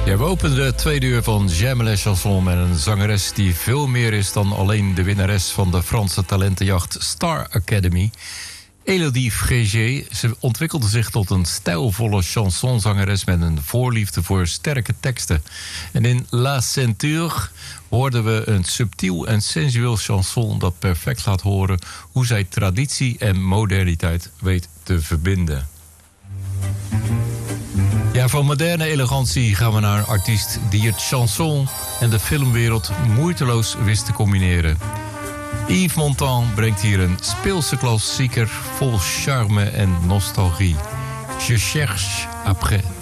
Ja, we openen de tweede uur van J'aime les chansons met een zangeres die veel meer is dan alleen de winnares van de Franse talentenjacht Star Academy. Elodie Frégé. Ze ontwikkelde zich tot een stijlvolle chansonzangeres met een voorliefde voor sterke teksten. En in La Ceinture hoorden we een subtiel en sensueel chanson dat perfect laat horen hoe zij traditie en moderniteit weet te verbinden. Ja, van moderne elegantie gaan we naar een artiest die het chanson en de filmwereld moeiteloos wist te combineren. Yves Montand brengt hier een speelse klassieker vol charme en nostalgie. Je cherche après